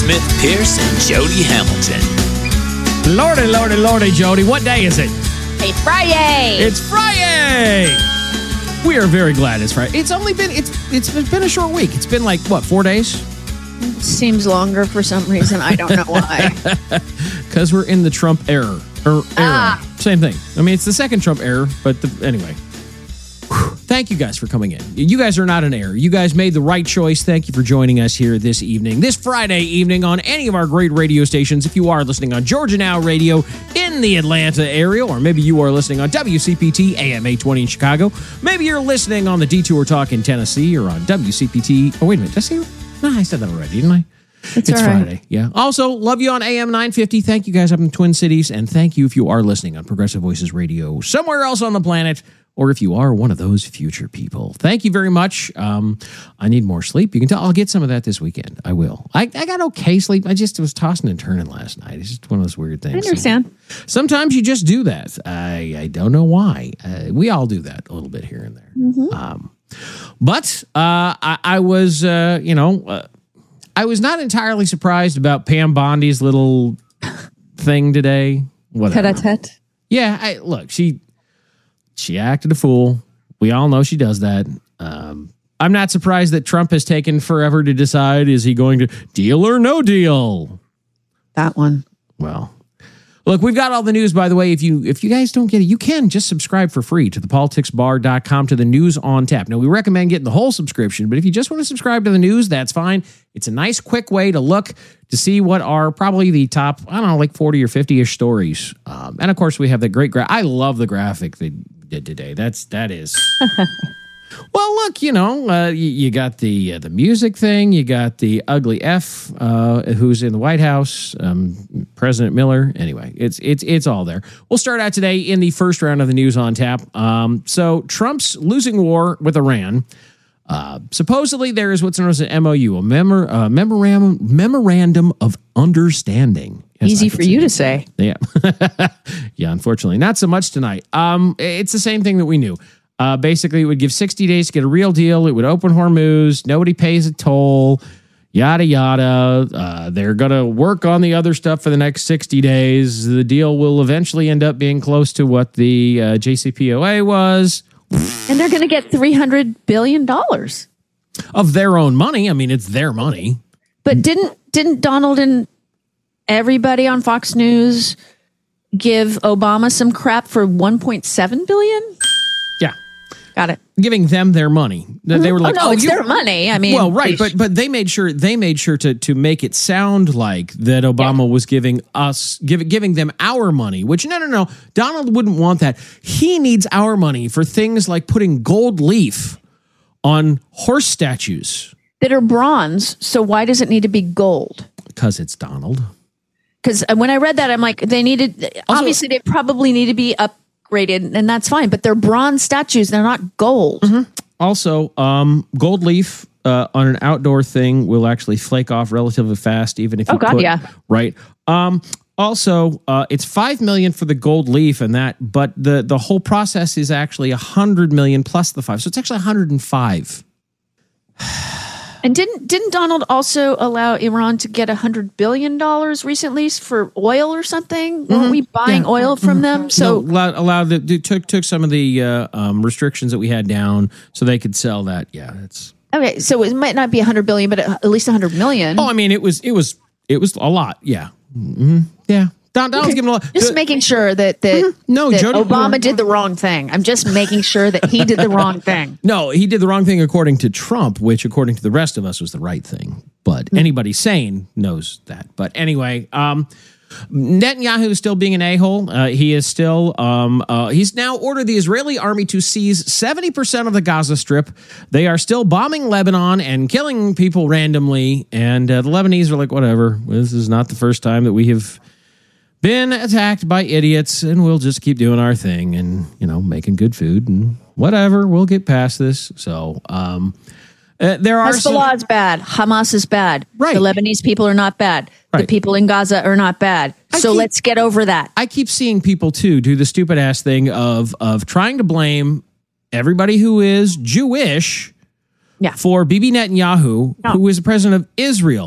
Smith Pierce and Jody Hamilton. Lordy, Jody, what day is it? It's Friday. It's Friday. We are very glad it's Friday. It's only been it's been a short week. It's been like what, 4 days? Seems longer for some reason. I don't know why. Because we're in the Trump era. Same thing. I mean, it's the second Trump era, but anyway. Thank you guys for coming in. You guys are not an error. You guys made the right choice. Thank you for joining us here this evening, this Friday evening on any of our great radio stations. If you are listening on Georgia Now Radio in the Atlanta area, or maybe you are listening on WCPT AM 820 in Chicago. Maybe you're listening on the Detour Talk in Tennessee or on WCPT. Oh, wait a minute. Did I say? No, I said that already, didn't I? It's Friday. Right. Yeah. Also, love you on AM 950. Thank you guys up in the Twin Cities. And thank you if you are listening on Progressive Voices Radio somewhere else on the planet, or if you are one of those future people. Thank you very much. I need more sleep. You can tell I'll get some of that this weekend. I will. I got okay sleep. I just was tossing and turning last night. It's just one of those weird things. I understand. Sometimes you just do that. I don't know why. We all do that a little bit here and there. Mm-hmm. But I was, I was not entirely surprised about Pam Bondi's little thing today. Whatever. Tete-a-tete. Yeah, look, she acted a fool. We all know she does that. I'm not surprised that Trump has taken forever to decide, is he going to deal or no deal? That one. Well, look, we've got all the news, by the way. If you guys don't get it, you can just subscribe for free to thepoliticsbar.com to the news on tap. Now, we recommend getting the whole subscription, but if you just want to subscribe to the news, that's fine. It's a nice, quick way to look to see what are probably the top, I don't know, like 40 or 50-ish stories. And, of course, we have the great I love the graphic they did today. That is... Well, look, you got the music thing. You got the ugly F who's in the White House, President Miller. Anyway, it's all there. We'll start out today in the first round of the news on tap. So Trump's losing war with Iran. Supposedly there is what's known as an MOU, a memorandum of understanding. Easy for you to say. Yeah. Yeah, unfortunately. Not so much tonight. It's the same thing that we knew. Basically, it would give 60 days to get a real deal. It would open Hormuz. Nobody pays a toll. Yada, yada. They're going to work on the other stuff for the next 60 days. The deal will eventually end up being close to what the JCPOA was. And they're going to get $300 billion. Of their own money. I mean, it's their money. But didn't Donald and everybody on Fox News give Obama some crap for $1.7 billion? Yeah. Got it. Giving them their money. They were like, it's their money. I mean, well, right, but they made sure to make it sound like that Obama was giving them our money, which no. Donald wouldn't want that. He needs our money for things like putting gold leaf on horse statues that are bronze. So why does it need to be gold? Because it's Donald. Because when I read that, I'm like, obviously they probably need to be upgraded, and that's fine. But they're bronze statues; they're not gold. Mm-hmm. Also, gold leaf on an outdoor thing will actually flake off relatively fast, even if right. Also, it's $5 million for the gold leaf and that, but the whole process is actually $100 million plus the 5, so it's actually 105. And didn't Donald also allow Iran to get $100 billion recently for oil or something? Mm-hmm. Weren't we buying oil from them? So took some of the restrictions that we had down so they could sell that. Yeah, it's okay. So it might not be $100 billion, but at least $100 million. Oh, I mean, it was a lot. Yeah, mm-hmm. Yeah. Donald's giving a lot. Just making sure that Jody, Obama did the wrong thing. I'm just making sure that he did the wrong thing. No, he did the wrong thing according to Trump, which according to the rest of us was the right thing. But anybody sane knows that. But anyway, Netanyahu is still being an a-hole. He is still, he's now ordered the Israeli army to seize 70% of the Gaza Strip. They are still bombing Lebanon and killing people randomly. And the Lebanese are like, whatever. This is not the first time that we have been attacked by idiots, and we'll just keep doing our thing and, making good food and whatever. We'll get past this. So, there are Hezbollah is bad. Hamas is bad. Right. The Lebanese people are not bad. Right. The people in Gaza are not bad. Let's get over that. I keep seeing people too do the stupid ass thing of trying to blame everybody who is Jewish for Bibi Netanyahu, who is the president of Israel,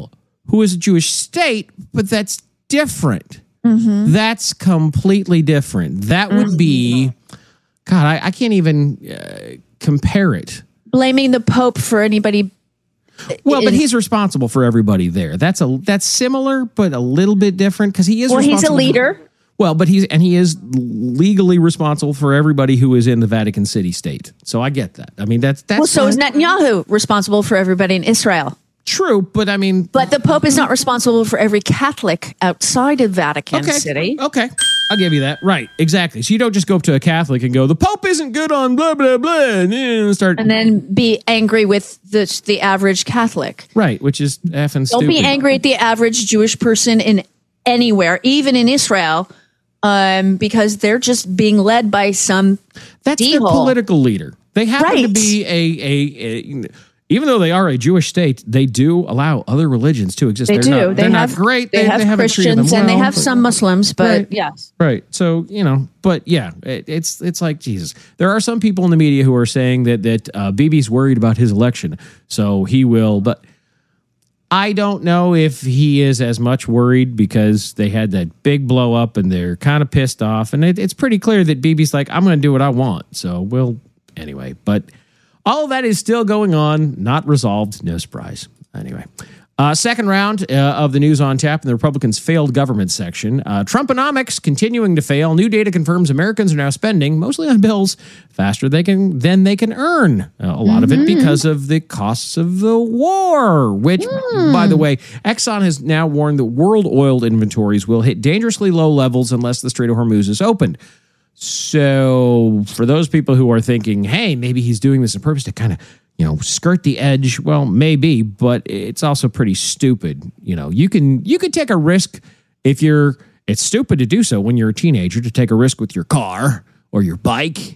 who is a Jewish state, but that's different. That's completely different. That would be, God, I can't even compare it. Blaming the Pope for anybody. Well, but he's responsible for everybody there. That's similar, but a little bit different because he is. Well, he's a leader. Well, he is legally responsible for everybody who is in the Vatican City state. So I get that. I mean, that's well. So is Netanyahu responsible for everybody in Israel? True, but I mean, but the Pope is not responsible for every Catholic outside of Vatican City. Okay, I'll give you that. Right, exactly. So you don't just go up to a Catholic and go, "The Pope isn't good on blah blah blah," and then be angry with the average Catholic. Right, which is effing stupid. Don't be angry at the average Jewish person in anywhere, even in Israel. Because they're just being led by some that's their political leader. They happen to be a even though they are a Jewish state, they do allow other religions to exist. They're not great. They have Christians and they have some Muslims, but yes. Right. So, but yeah, it's like Jesus. There are some people in the media who are saying that Bibi's worried about his election, so he will, but I don't know if he is as much worried because they had that big blow up and they're kind of pissed off. And it's pretty clear that Bibi's like, I'm going to do what I want. So anyway, but all of that is still going on, not resolved. No surprise. Anyway, second round of the news on tap in the Republicans' failed government section. Trumponomics continuing to fail. New data confirms Americans are now spending, mostly on bills, faster than they can earn. A lot of it because of the costs of the war, which, by the way, Exxon has now warned that world oil inventories will hit dangerously low levels unless the Strait of Hormuz is opened. So for those people who are thinking, hey, maybe he's doing this on purpose to kind of skirt the edge. Well, maybe, but it's also pretty stupid. You can take a risk it's stupid to do so when you're a teenager to take a risk with your car or your bike.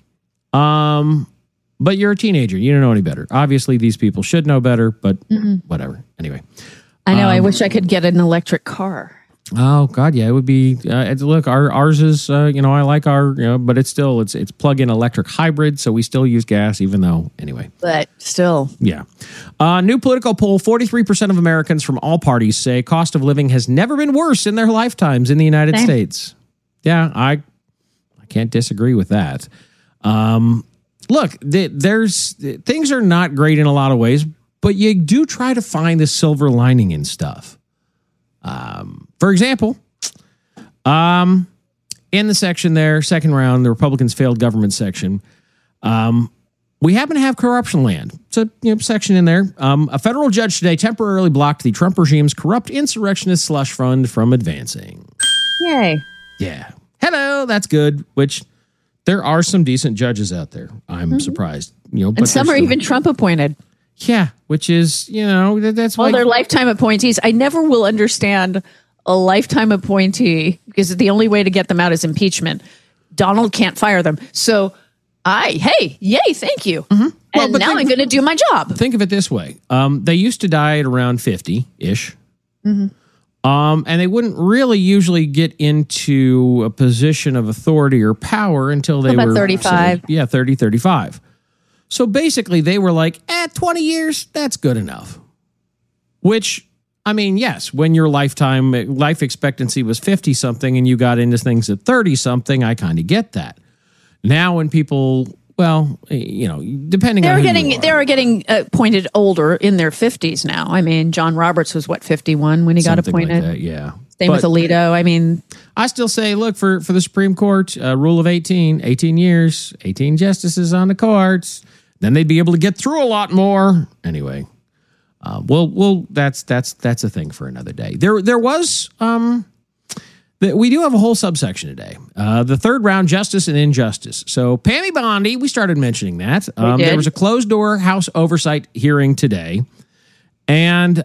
But you're a teenager. You don't know any better. Obviously, these people should know better, but whatever. Anyway. I know. I wish I could get an electric car. Oh God, yeah, it would be. Look, ours is. I like our. But it's still it's plug-in electric hybrid, so we still use gas, even though anyway. But still, yeah. New political poll: 43% of Americans from all parties say cost of living has never been worse in their lifetimes in the United States. Yeah, I can't disagree with that. Look, there's things are not great in a lot of ways, but you do try to find the silver lining in stuff. For example, in the section there, second round, the Republicans' failed government section, we happen to have corruption land. It's a section in there. A federal judge today temporarily blocked the Trump regime's corrupt insurrectionist slush fund from advancing. Yay. Yeah. Hello, that's good, which there are some decent judges out there. I'm surprised. But and some are even Trump appointed. Yeah, which is, that's why. Well, they're lifetime appointees. I never will understand a lifetime appointee because the only way to get them out is impeachment. Donald can't fire them. So yay, thank you. And now I'm going to do my job. Think of it this way. They used to die at around 50-ish. And they wouldn't really usually get into a position of authority or power until they were 35. 30, 35. So basically, they were like, 20 years, that's good enough. Which, I mean, yes, when your life expectancy was 50-something and you got into things at 30-something, I kind of get that. Now when people, depending on they are getting appointed older in their 50s now. I mean, John Roberts was, 51 when he got appointed? Like that, yeah. Same with Alito. I mean, I still say, look, for the Supreme Court, rule of 18 years, 18 justices on the courts. Then they'd be able to get through a lot more. Anyway, that's a thing for another day. There was we do have a whole subsection today. The third round, justice and injustice. So Pammy Bondi, we started mentioning that. There was a closed door House oversight hearing today, and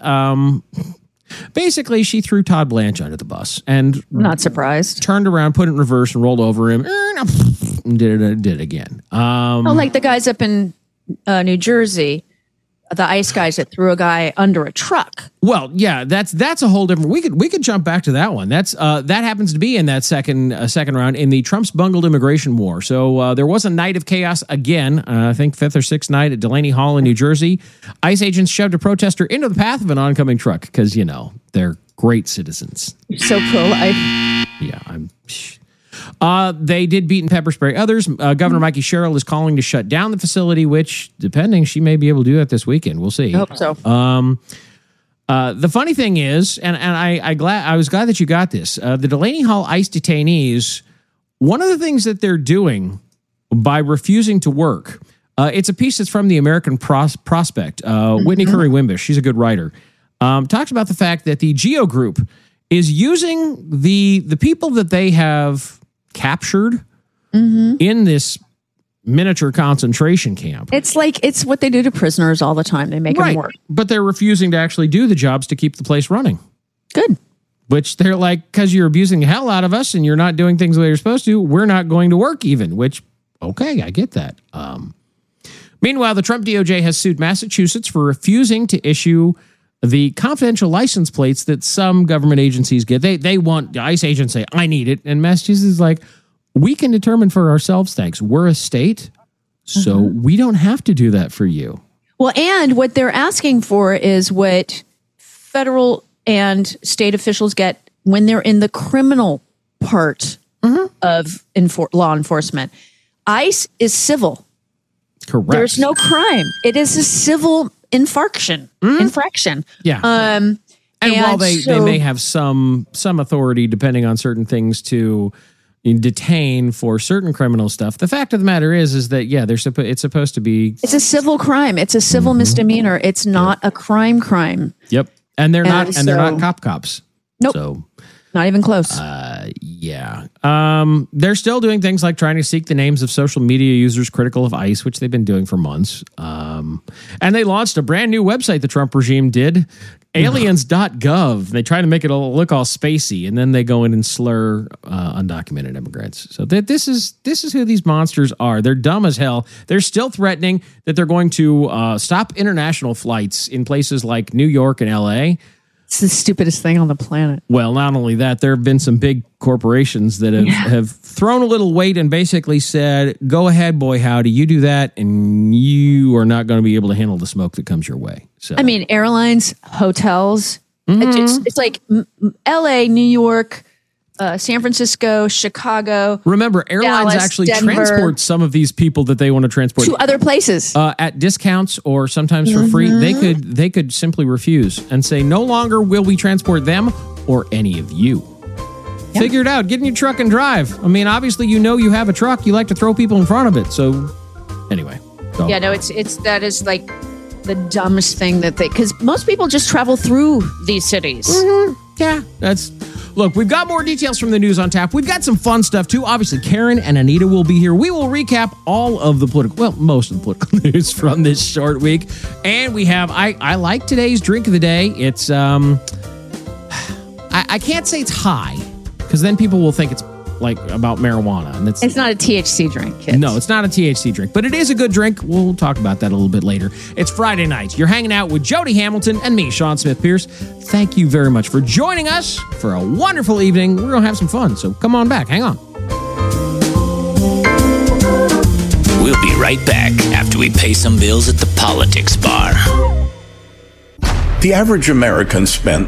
basically she threw Todd Blanche under the bus and not surprised. Turned around, put it in reverse, and rolled over him and did it again. Like the guys up in New Jersey the ICE guys that threw a guy under a truck. Well, yeah, that's a whole different. We could jump back to that one. That's that happens to be in that second round in the Trump's bungled immigration war. So there was a night of chaos again. I think fifth or sixth night at Delaney Hall in New Jersey. ICE agents shoved a protester into the path of an oncoming truck because they're great citizens. So pro-life. Yeah, they did beat and pepper spray others. Governor Mikey Sherrill is calling to shut down the facility, which, depending, she may be able to do that this weekend. We'll see. I hope so. The funny thing is, and I was glad that you got this. The Delaney Hall ICE detainees, one of the things that they're doing by refusing to work, it's a piece that's from the American Prospect. Whitney Curry Wimbish, she's a good writer, talks about the fact that the GEO Group is using the people that they have captured in this miniature concentration camp. It's what they do to prisoners all the time. They make them work. But they're refusing to actually do the jobs to keep the place running. Good. Which they're like, because you're abusing the hell out of us and you're not doing things the way you're supposed to, we're not going to work even, which, okay, I get that. Meanwhile, the Trump DOJ has sued Massachusetts for refusing to issue the confidential license plates that some government agencies get. They want, the ICE agents say, I need it. And Massachusetts is like, we can determine for ourselves, thanks. We're a state, so we don't have to do that for you. Well, and what they're asking for is what federal and state officials get when they're in the criminal part of law enforcement. ICE is civil. Correct. There's no crime. It is a civil infraction. Yeah. And while they may have some authority, depending on certain things, to detain for certain criminal stuff, the fact of the matter is that it's supposed to be. It's a civil crime. It's a civil misdemeanor. It's not a crime. Yep. And they're not. And they're not cops. Nope. So. Not even close. Yeah. They're still doing things like trying to seek the names of social media users critical of ICE, which they've been doing for months. And they launched a brand new website, the Trump regime did, aliens.gov. They try to make it look all spacey, and then they go in and slur undocumented immigrants. So this is who these monsters are. They're dumb as hell. They're still threatening that they're going to stop international flights in places like New York and LA. It's the stupidest thing on the planet. Well, not only that, there have been some big corporations that have thrown a little weight and basically said, go ahead, boy, howdy, you do that, and you are not going to be able to handle the smoke that comes your way. So, I mean, airlines, hotels, it's like LA, New York, San Francisco, Chicago. Remember, airlines Dallas, actually Denver, transport some of these people that they want to transport to other places at discounts or sometimes for free. They could simply refuse and say, no longer will we transport them or any of you. Yep. Figure it out. Get in your truck and drive. I mean, obviously, you have a truck. You like to throw people in front of it. So anyway. So. Yeah, no, that is like the dumbest thing because most people just travel through these cities. Yeah, Look, we've got more details from the news on tap. We've got some fun stuff, too. Obviously, Karen and Anita will be here. We will recap all of the most of the political news from this short week. And we have, I like today's drink of the day. It's, I can't say it's high, because then people will think it's like about marijuana. And it's not a THC drink, kids. No, it's not a THC drink, but it is a good drink. We'll talk about that a little bit later. It's Friday night. You're hanging out with Jody Hamilton and me, Sean Smith Pierce. Thank you very much for joining us for a wonderful evening. We're going to have some fun, so come on back. Hang on. We'll be right back after we pay some bills at the politics bar. The average American spent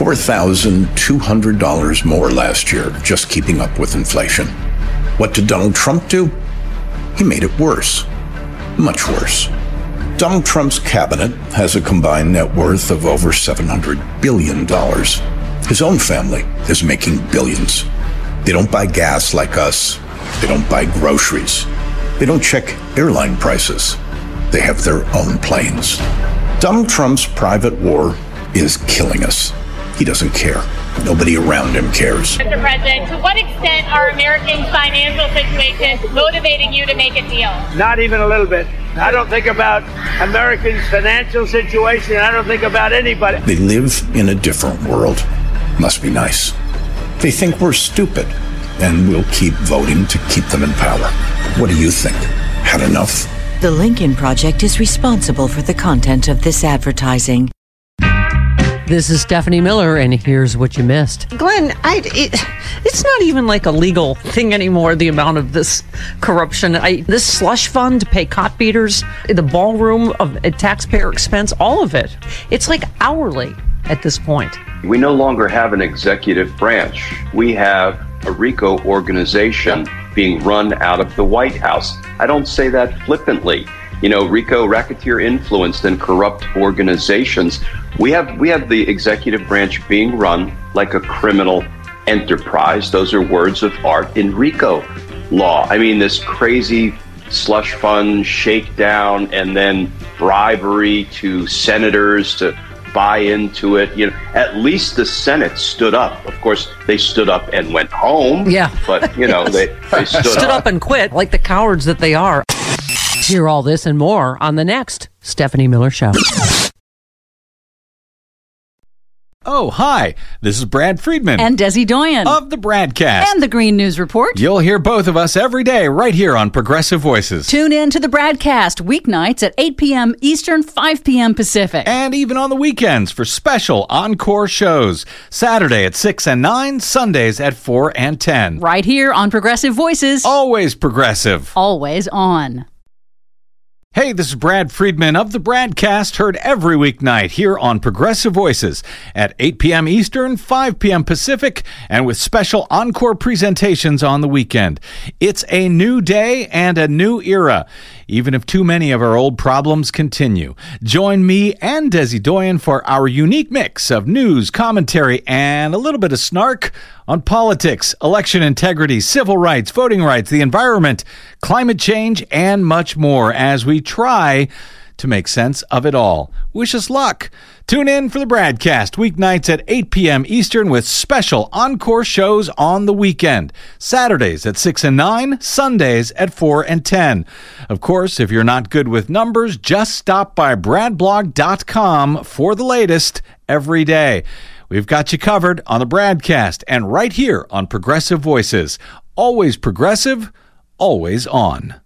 $4,200 more last year just keeping up with inflation. What did Donald Trump do? He made it worse. Much worse. Donald Trump's cabinet has a combined net worth of over $700 billion. His own family is making billions. They don't buy gas like us. They don't buy groceries. They don't check airline prices. They have their own planes. Donald Trump's private war is killing us. He doesn't care. Nobody around him cares. Mr. President, to what extent are Americans' financial situations motivating you to make a deal? Not even a little bit. I don't think about Americans' financial situation. I don't think about anybody. They live in a different world. Must be nice. They think we're stupid, and we'll keep voting to keep them in power. What do you think? Had enough? The Lincoln Project is responsible for the content of this advertising. This is Stephanie Miller, and here's what you missed. Glenn, it's not even like a legal thing anymore, the amount of this corruption. This slush fund to pay cot beaters, the ballroom at taxpayer expense, all of it. It's like hourly at this point. We no longer have an executive branch. We have a RICO organization being run out of the White House. I don't say that flippantly. You know, RICO, racketeer influenced and corrupt organizations. We have the executive branch being run like a criminal enterprise. Those are words of art in RICO law. I mean, this crazy slush fund shakedown and then bribery to senators to buy into it. You know, at least the Senate stood up. Of course, they stood up and went home. Yeah. But, you know, they stood up and quit like the cowards that they are. Hear all this and more on the next Stephanie Miller Show. Oh, hi. This is Brad Friedman. And Desi Doyen. Of the Bradcast. And the Green News Report. You'll hear both of us every day right here on Progressive Voices. Tune in to the Bradcast weeknights at 8 p.m. Eastern, 5 p.m. Pacific. And even on the weekends for special encore shows. Saturday at 6 and 9, Sundays at 4 and 10. Right here on Progressive Voices. Always progressive. Always on. Hey, this is Brad Friedman of the Bradcast, heard every weeknight here on Progressive Voices at 8 p.m. Eastern, 5 p.m. Pacific, and with special encore presentations on the weekend. It's a new day and a new era, even if too many of our old problems continue. Join me and Desi Doyen for our unique mix of news, commentary, and a little bit of snark on politics, election integrity, civil rights, voting rights, the environment, climate change, and much more as we try to make sense of it all. Wish us luck. Tune in for the Bradcast weeknights at 8 p.m. Eastern with special encore shows on the weekend. Saturdays at 6 and 9, Sundays at 4 and 10. Of course, if you're not good with numbers, just stop by bradblog.com for the latest every day. We've got you covered on the Bradcast and right here on Progressive Voices. Always progressive, always on.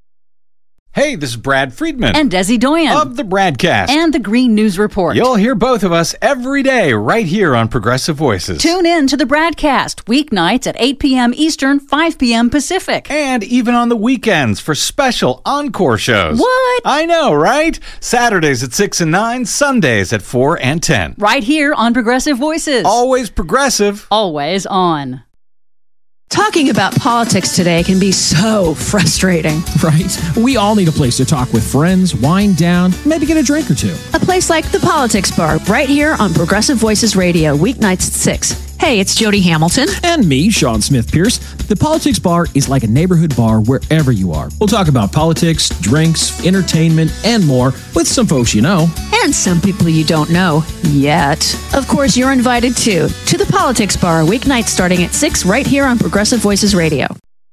Hey, this is Brad Friedman. And Desi Doyen. Of the Bradcast. And the Green News Report. You'll hear both of us every day right here on Progressive Voices. Tune in to the Bradcast weeknights at 8 p.m. Eastern, 5 p.m. Pacific. And even on the weekends for special encore shows. What? I know, right? Saturdays at 6 and 9, Sundays at 4 and 10. Right here on Progressive Voices. Always progressive. Always on. Talking about politics today can be so frustrating. Right? We all need a place to talk with friends, wind down, maybe get a drink or two. A place like the Politics Bar, right here on Progressive Voices Radio, weeknights at 6. Hey, it's Jody Hamilton. And me, Sean Smith Pierce. The Politics Bar is like a neighborhood bar wherever you are. We'll talk about politics, drinks, entertainment, and more with some folks you know. And some people you don't know yet. Of course, you're invited too to the Politics Bar, weeknights starting at 6 right here on Progressive Voices Radio.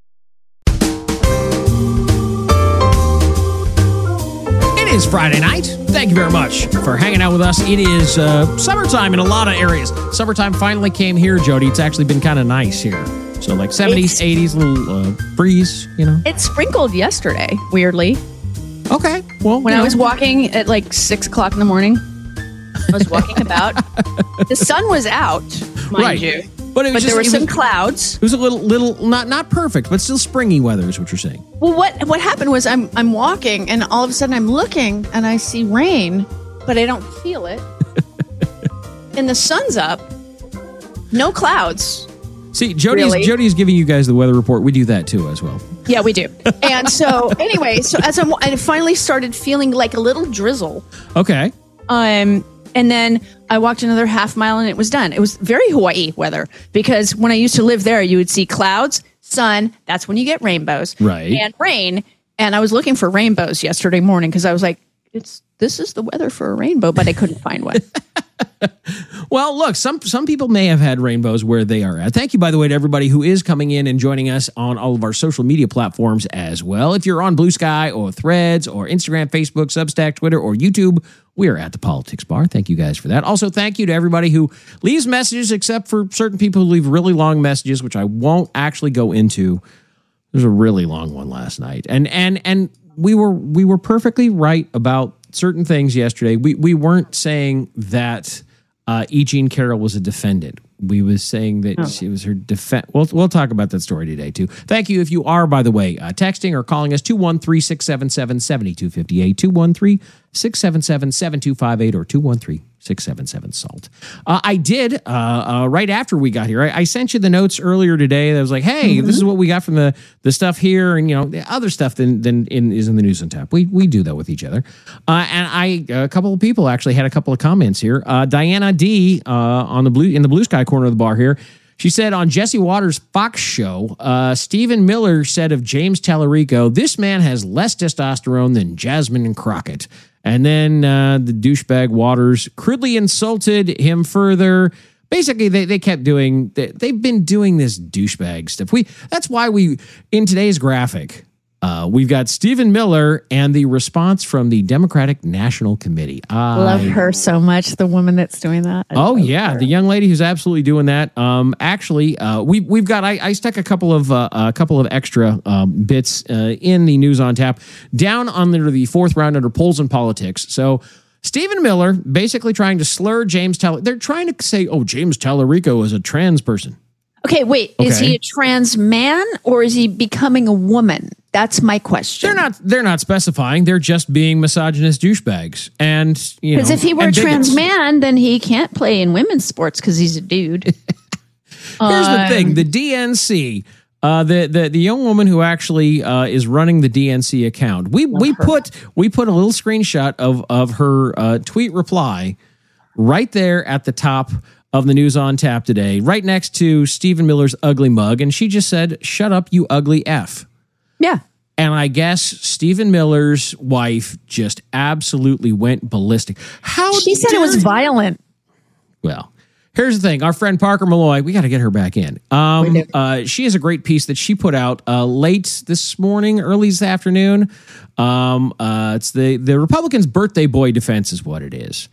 It is Friday night. Thank you very much for hanging out with us. It is summertime in a lot of areas. Summertime finally came here, Jody. It's actually been kind of nice here. So like 70s, 80s, little breeze, you know. It sprinkled yesterday, weirdly. Okay. Well, when I was walking at like 6 o'clock in the morning, I was walking about. The sun was out, mind you. But there were some clouds. It was a little not perfect, but still springy weather is what you're saying. Well, what happened was I'm walking and all of a sudden I'm looking and I see rain, but I don't feel it. And the sun's up. No clouds. See, Jody's giving you guys the weather report. We do that too as well. Yeah, we do. And so anyway, as I finally started feeling like a little drizzle. Okay. And then I walked another half mile and it was done. It was very Hawaii weather because when I used to live there, you would see clouds, sun. That's when you get rainbows. Right. And rain. And I was looking for rainbows yesterday morning because I was like, this is the weather for a rainbow, but I couldn't find one. Well, look, some people may have had rainbows where they are at. Thank you, by the way, to everybody who is coming in and joining us on all of our social media platforms as well. If you're on Blue Sky or Threads or Instagram, Facebook, Substack, Twitter, or YouTube, we are at the Politics Bar. Thank you guys for that. Also, thank you to everybody who leaves messages, except for certain people who leave really long messages, which I won't actually go into. There's a really long one last night. And we were perfectly right about certain things yesterday. We weren't saying that E. Jean Carroll was a defendant. We was saying that she was her defense. We'll talk about that story today, too. Thank you. If you are, by the way, texting or calling us, 213-677-7258, 213-677-7258, or 213-677-SALT. I did, right after we got here, I sent you the notes earlier today. That was like, hey, this is what we got from the stuff here, and, the other stuff than is in the news on tap. We do that with each other. And a couple of people actually had a couple of comments here. Diana D. in the Blue Sky corner of the bar here. She said on Jesse Waters' Fox show, Stephen Miller said of James Tallarico, this man has less testosterone than Jasmine and Crockett. And then the douchebag Waters crudely insulted him further. Basically, they kept doing, they've been doing this douchebag stuff. That's why in today's graphic, we've got Stephen Miller and the response from the Democratic National Committee. Love her so much, the woman that's doing that. The young lady who's absolutely doing that. We've got. I stuck a couple of extra bits in the news on tap down under the fourth round under polls and politics. So Stephen Miller basically trying to slur James Tallarico. They're trying to say, James Tallarico is a trans person. Okay, wait. Okay. Is he a trans man or is he becoming a woman? That's my question. They're not specifying. They're just being misogynist douchebags. And because if he were a trans man, then he can't play in women's sports because he's a dude. Here's the thing: the DNC, the young woman who actually is running the DNC account. We put a little screenshot of her tweet reply right there at the top of the news on tap today, right next to Stephen Miller's ugly mug, and she just said, "Shut up, you ugly F." Yeah. And I guess Stephen Miller's wife just absolutely went ballistic. She said it was violent. Well, here's the thing. Our friend Parker Malloy, we got to get her back in. She has a great piece that she put out late this morning, early this afternoon. It's the Republicans' birthday boy defense is what it is.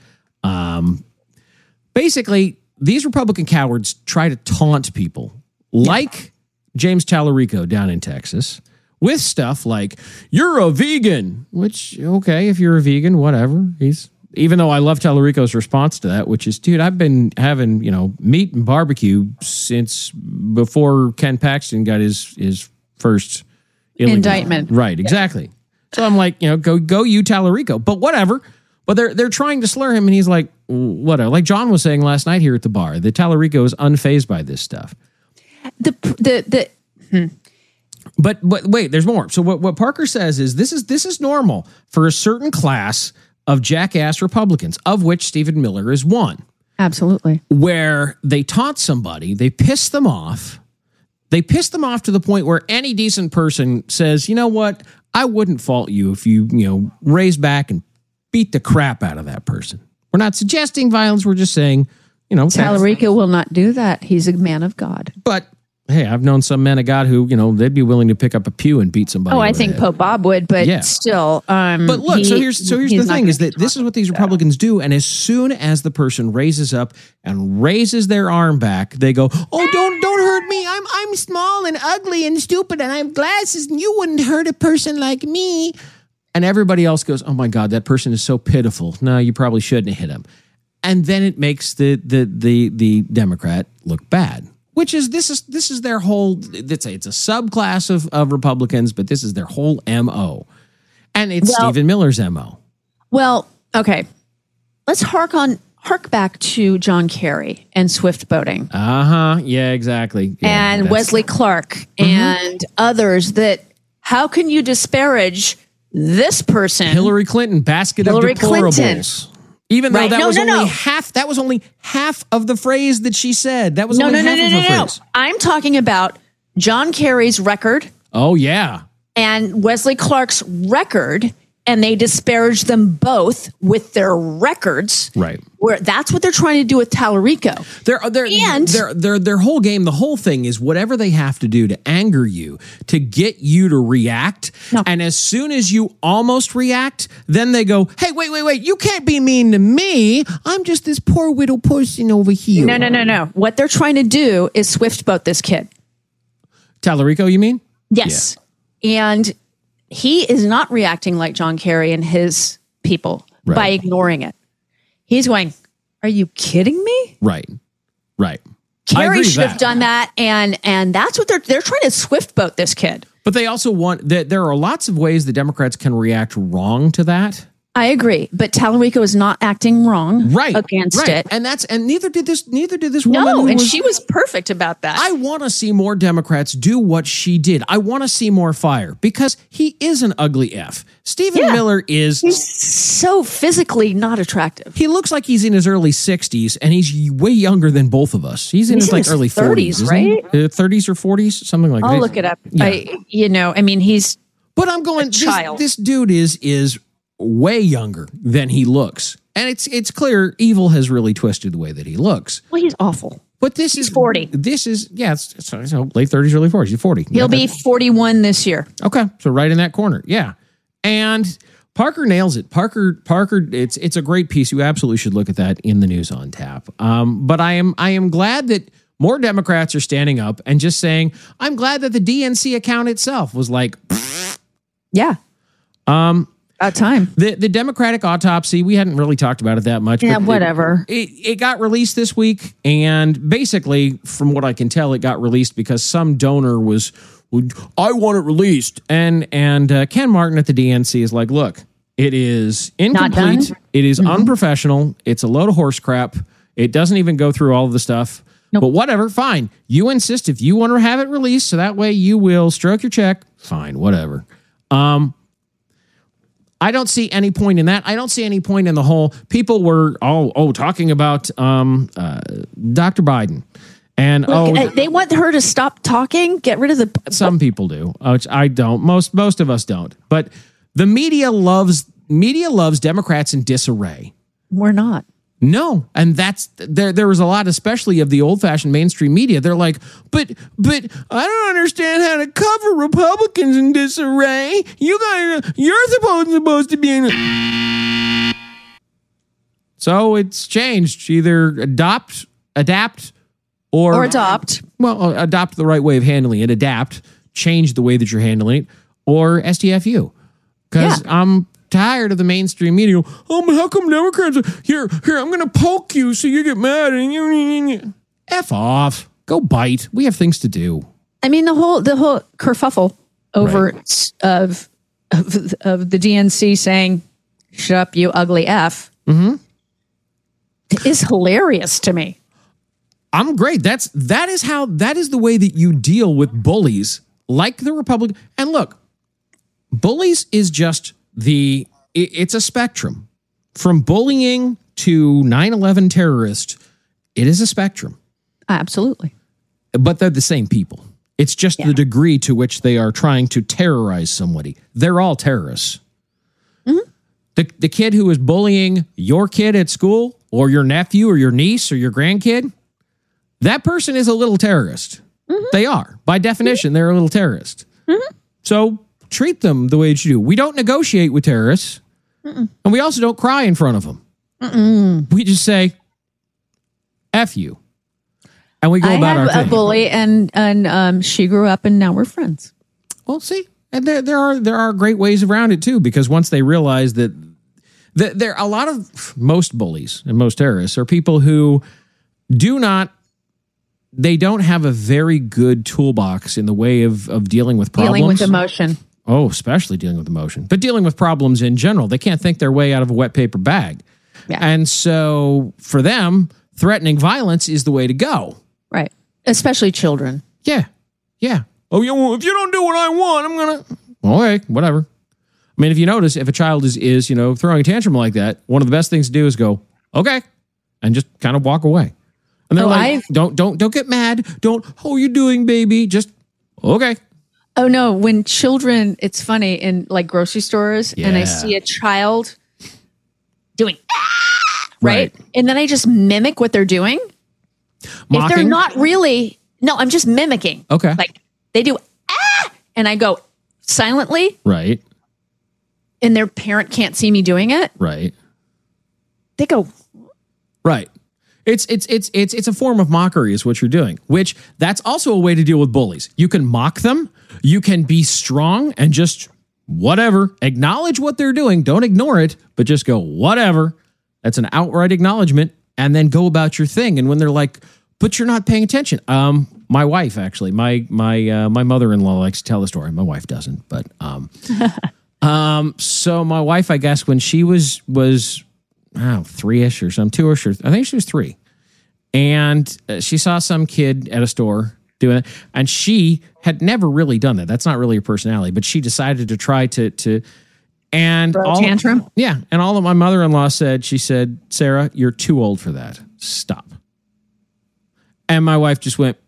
Basically, these Republican cowards try to taunt people like James Tallarico down in Texas with stuff like, you're a vegan, which, okay, if you're a vegan, whatever. Even though I love Tallarico's response to that, which is, dude, I've been having, meat and barbecue since before Ken Paxton got his first indictment. Right, exactly. So I'm like, go you Tallarico, but whatever. But they're trying to slur him, and he's like, whatever. Like John was saying last night here at the bar, the Tallarico is unfazed by this stuff. But wait, there's more. So what Parker says is this is normal for a certain class of jackass Republicans, of which Stephen Miller is one. Absolutely. Where they taunt somebody, they piss them off. They piss them off to the point where any decent person says, you know what, I wouldn't fault you if you raise back and beat the crap out of that person. We're not suggesting violence. We're just saying, Tallarico will not do that. He's a man of God. But hey, I've known some men of God who, they'd be willing to pick up a pew and beat somebody. Oh, I think Pope Bob would, but still. But look, so here's the thing: is that this is what these Republicans do, and as soon as the person raises up and raises their arm back, they go, "Oh, don't hurt me! I'm small and ugly and stupid, and I have glasses, and you wouldn't hurt a person like me." And everybody else goes, "Oh my God, that person is so pitiful. No, you probably shouldn't hit him." And then it makes the Democrat look bad. Which is this is their whole. It's a subclass of Republicans, but this is their whole MO, and it's Stephen Miller's MO. Well, okay, let's hark back to John Kerry and swift boating. Yeah, exactly. Yeah, and Wesley Clark and others. That how can you disparage this person, Hillary Clinton, basket of deplorables? Even though that was only half of the phrase that she said. That was only half of the phrase. I'm talking about John Kerry's record. Oh, yeah. And Wesley Clark's record, and they disparaged them both with their records. Right. Where that's what they're trying to do with Tallarico. Their whole game, the whole thing is whatever they have to do to anger you, to get you to react. No. And as soon as you almost react, then they go, hey, wait, you can't be mean to me. I'm just this poor widow person over here. No. What they're trying to do is swift boat this kid. Tallarico, you mean? Yes. Yeah. And he is not reacting like John Kerry and his people by ignoring it. He's going, are you kidding me? Right. Kerry should have done that, and that's what they're trying to swift boat this kid. But they also want that. There are lots of ways the Democrats can react wrong to that. I agree, but Talarico is not acting wrong against it, and neither did this woman. No, and she was perfect about that. I want to see more Democrats do what she did. I want to see more fire because he is an ugly F. Stephen Miller is so physically not attractive. He looks like he's in his early 60s, and he's way younger than both of us. He's in his early 40s, right? 30s or 40s, something like that. I'll look it up. Yeah. He's. But I'm going. Child. This dude is way younger than he looks, and it's clear evil has really twisted the way that he looks. Well, he's awful. But he's 40. This is it's late 30s, early 40s. He's 40. He'll be 41 this year. Okay, so right in that corner, yeah. And Parker nails it. Parker, it's a great piece. You absolutely should look at that in the News on Tap. But I am glad that more Democrats are standing up and just saying, I'm glad that the DNC account itself was like, yeah. About time. The Democratic autopsy, we hadn't really talked about it that much. Yeah, but whatever. It got released this week, and basically, from what I can tell, it got released because some donor I want it released. And Ken Martin at the DNC is like, look, it is incomplete. It is unprofessional. It's a load of horse crap. It doesn't even go through all of the stuff. Nope. But whatever, fine. You insist if you want to have it released, so that way you will stroke your check. Fine, whatever. I don't see any point in that. I don't see any point in the whole people were talking about Dr. Biden. And they want her to stop talking, get rid of the. Some people do, which I don't. Most of us don't. But the media loves Democrats in disarray. We're not. No, and that's there was a lot, especially of the old-fashioned mainstream media. They're like, but I don't understand how to cover Republicans in disarray. You're supposed to be in. So it's changed. Either adapt, or adopt. Well, adopt the right way of handling it. Adapt, change the way that you're handling it, or STFU. Because I'm tired of the mainstream media. How come Democrats are here? I'm going to poke you so you get mad and F off. Go bite. We have things to do. I mean, the whole kerfuffle over of the DNC saying, "Shut up, you ugly F," is hilarious to me. I'm great. That is the way that you deal with bullies like the Republican. And look, bullies is just it's a spectrum from bullying to 9/11 terrorist. It is a spectrum. Absolutely. But they're the same people. It's just the degree to which they are trying to terrorize somebody. They're all terrorists. Mm-hmm. The kid who is bullying your kid at school or your nephew or your niece or your grandkid, that person is a little terrorist. Mm-hmm. They are. By definition, they're a little terrorist. Mm-hmm. So treat them the way that you do. We don't negotiate with terrorists. Mm-mm. And we also don't cry in front of them. Mm-mm. We just say, F you. And we go about our thing. I have a bully, and she grew up, and now we're friends. Well, see, and there are great ways around it too, because once they realize that there are a lot of most bullies and most terrorists are people who don't have a very good toolbox in the way of dealing with problems. Dealing with emotion. Oh, especially dealing with emotion, but dealing with problems in general. They can't think their way out of a wet paper bag. Yeah. And so for them, threatening violence is the way to go. Right. Especially children. Yeah. Yeah. Oh, yeah. Well, if you don't do what I want, I'm going to. Okay, whatever. I mean, if you notice, if a child is throwing a tantrum like that, one of the best things to do is go, okay, and just kind of walk away. And they're don't get mad. You're doing, baby. Just, okay. Oh, no. When children, it's funny in like grocery stores, and I see a child doing, right? And then I just mimic what they're doing. Mocking? If they're not really, no, I'm just mimicking. Okay. Like they do, and I go silently. Right. And their parent can't see me doing it. Right. They go. Right. It's a form of mockery is what you're doing, which that's also a way to deal with bullies. You can mock them. You can be strong and just whatever. Acknowledge what they're doing. Don't ignore it, but just go, whatever. That's an outright acknowledgement, and then go about your thing. And when they're like, but you're not paying attention. My wife, actually, my mother-in-law likes to tell the story. My wife doesn't, but so my wife, I guess, when she was 3-ish or some 2-ish, I think she was 3, and she saw some kid at a store doing it, and she had never really done that. That's not really her personality, but she decided to try to and throw a tantrum. And all of my mother-in-law said, she said, Sarah, you're too old for that. Stop. And my wife just went,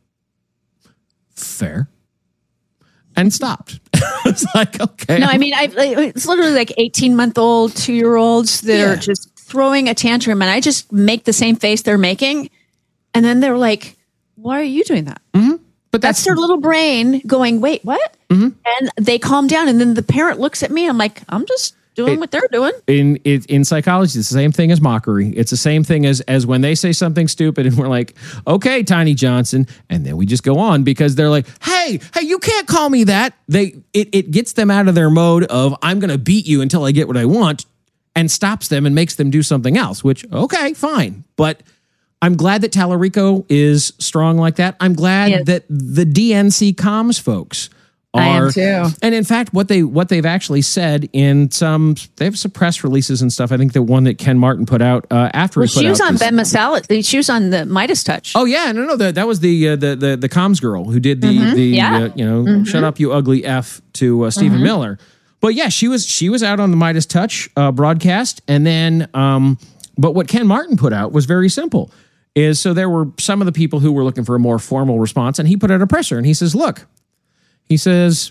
fair, and stopped. It's like, okay. No, I mean, it's literally like 18-month-old, 2-year-olds that are just throwing a tantrum, and I just make the same face they're making, and then they're like, why are you doing that? Mm-hmm. But that's their little brain going, wait, what? Mm-hmm. And they calm down, and then the parent looks at me. I'm like, I'm just doing what they're doing. In psychology, it's the same thing as mockery. It's the same thing as when they say something stupid and we're like, okay, Tiny Johnson. And then we just go on because they're like, hey, you can't call me that. It gets them out of their mode of I'm going to beat you until I get what I want, and stops them and makes them do something else, which, okay, fine. But I'm glad that Tallarico is strong like that. I'm glad that the DNC comms folks are. I am too. And in fact, what they've actually said in they have some press releases and stuff. I think the one that Ken Martin put out after he put out. She was on Ben Massalet. She was on the Midas Touch. Oh yeah, no, that was the comms girl who did the shut up you ugly F to Stephen Miller. But yeah, she was out on the Midas Touch broadcast, and then but what Ken Martin put out was very simple. So there were some of the people who were looking for a more formal response, and he put out a presser, and he says, look. He says,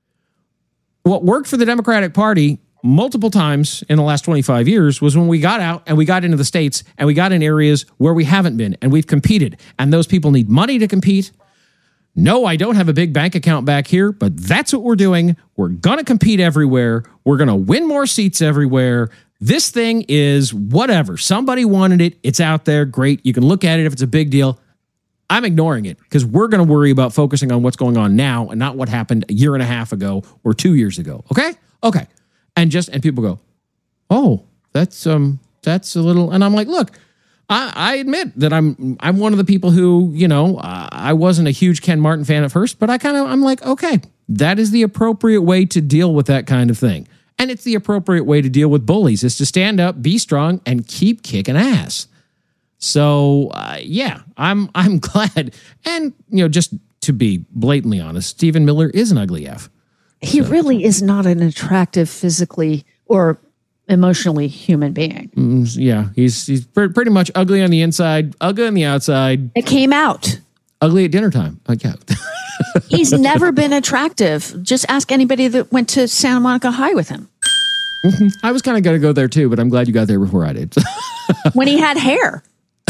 what worked for the Democratic Party multiple times in the last 25 years was when we got out and we got into the states and we got in areas where we haven't been and we've competed. And those people need money to compete. No, I don't have a big bank account back here, but that's what we're doing. We're going to compete everywhere. We're going to win more seats everywhere. This thing is whatever. Somebody wanted it. It's out there. Great. You can look at it if it's a big deal. I'm ignoring it because we're going to worry about focusing on what's going on now and not what happened a year and a half ago or 2 years ago. Okay. And people go, oh, that's a little, and I'm like, look, I admit that I'm one of the people who, I wasn't a huge Ken Martin fan at first, but I'm like, okay, that is the appropriate way to deal with that kind of thing. And it's the appropriate way to deal with bullies is to stand up, be strong, and keep kicking ass. So, I'm glad. And, just to be blatantly honest, Stephen Miller is an ugly F. He really is not an attractive physically or emotionally human being. Yeah, he's pretty much ugly on the inside, ugly on the outside. It came out. Ugly at dinner time. Yeah. He's never been attractive. Just ask anybody that went to Santa Monica High with him. I was kind of going to go there too, but I'm glad you got there before I did. When he had hair.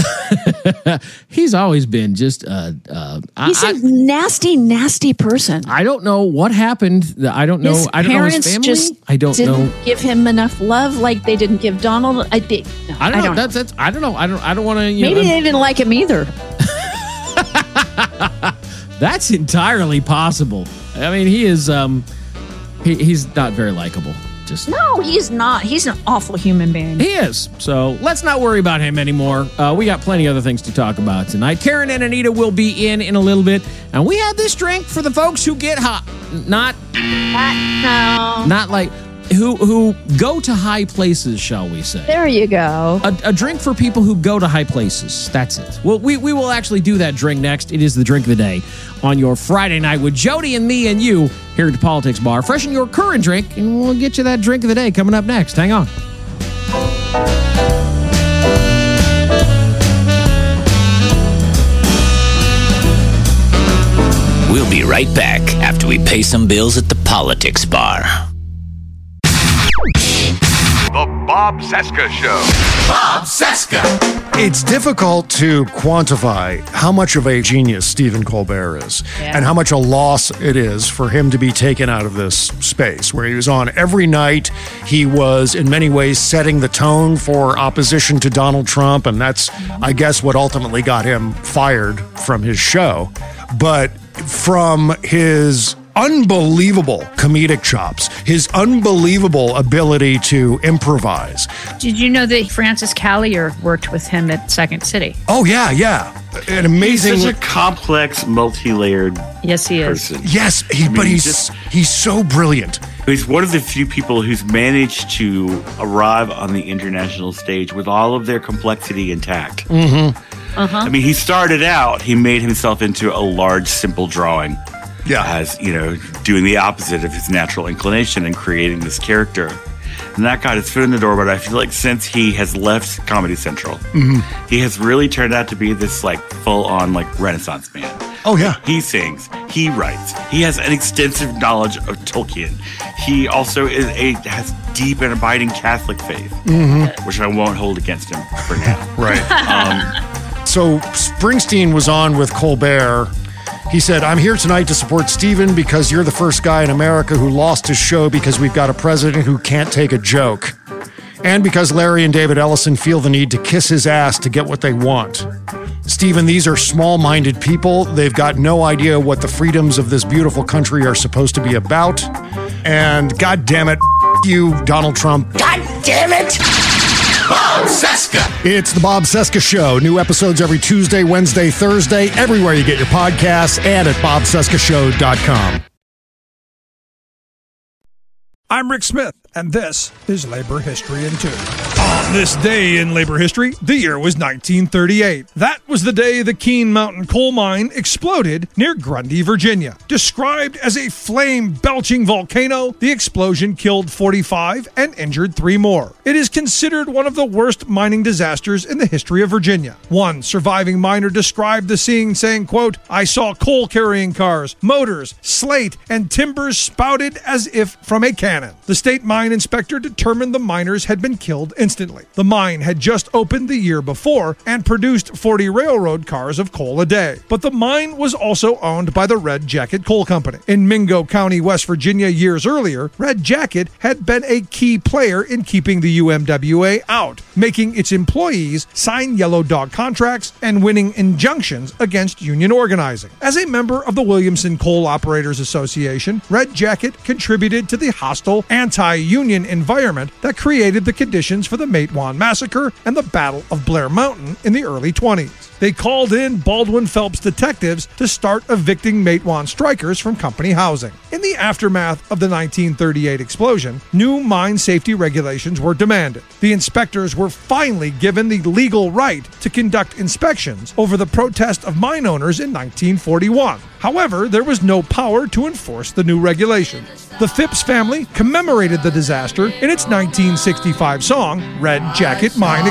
He's always been just he's a nasty person. I don't know what happened. I don't know. I don't know his family. Just I don't didn't know. Give him enough love like they didn't give Donald. I don't know. That's I don't know. I don't want to. Maybe they didn't like him either. That's entirely possible. I mean, he is. He's not very likable. No, he's not. He's an awful human being. He is. So let's not worry about him anymore. We got plenty of other things to talk about tonight. Karen and Anita will be in a little bit. And we have this drink for the folks who get hot. Not like who go to high places, shall we say. There you go. A drink for people who go to high places. That's it. Well, we will actually do that drink next. It is the drink of the day on your Friday night with Jody and me and you here at the Politics Bar. Freshen your current drink, and we'll get you that drink of the day coming up next. Hang on. We'll be right back after we pay some bills at the Politics Bar. The Bob Cesca Show. Bob Cesca. It's difficult to quantify how much of a genius Stephen Colbert is and how much a loss it is for him to be taken out of this space where he was on every night. He was in many ways setting the tone for opposition to Donald Trump, and that's, I guess, what ultimately got him fired from his show. But from his unbelievable comedic chops, his unbelievable ability to improvise. Did you know that Francis Callier worked with him at Second City? Oh, yeah. An amazing... He's such a complex, multi-layered Yes, he person. is. Yes, but he's so brilliant. He's one of the few people who's managed to arrive on the international stage with all of their complexity intact. Mm-hmm. I mean, he started out, he made himself into a large, simple drawing. Yeah. As, doing the opposite of his natural inclination and creating this character. And that got his foot in the door, but I feel like since he has left Comedy Central, he has really turned out to be this, full-on, Renaissance man. Oh, yeah. He sings. He writes. He has an extensive knowledge of Tolkien. He also has deep and abiding Catholic faith, which I won't hold against him for now. Right. So Springsteen was on with Colbert. He said, I'm here tonight to support Stephen because you're the first guy in America who lost his show because we've got a president who can't take a joke. And because Larry and David Ellison feel the need to kiss his ass to get what they want. Stephen, these are small-minded people. They've got no idea what the freedoms of this beautiful country are supposed to be about. And God damn it, you, Donald Trump. God damn it! Bob Cesca. It's the Bob Cesca Show. New episodes every Tuesday, Wednesday, Thursday, everywhere you get your podcasts and at bobcescashow.com. I'm Rick Smith, and this is Labor History in 2. On this day in labor history, the year was 1938. That was the day the Keene Mountain coal mine exploded near Grundy, Virginia. Described as a flame-belching volcano, the explosion killed 45 and injured 3 more. It is considered one of the worst mining disasters in the history of Virginia. One surviving miner described the scene saying, quote, I saw coal-carrying cars, motors, slate, and timbers spouted as if from a cannon. The state mine inspector determined the miners had been killed instantly. The mine had just opened the year before and produced 40 railroad cars of coal a day. But the mine was also owned by the Red Jacket Coal Company. In Mingo County, West Virginia, years earlier, Red Jacket had been a key player in keeping the UMWA out, making its employees sign yellow dog contracts and winning injunctions against union organizing. As a member of the Williamson Coal Operators Association, Red Jacket contributed to the hostile anti-union environment that created the conditions for the Matewan Massacre and the Battle of Blair Mountain in the early 20s. They called in Baldwin Phelps detectives to start evicting Matewan strikers from company housing. In the aftermath of the 1938 explosion, new mine safety regulations were demanded. The inspectors were finally given the legal right to conduct inspections over the protest of mine owners in 1941. However, there was no power to enforce the new regulations. The Phipps family commemorated the disaster in its 1965 song, Red Jacket Mine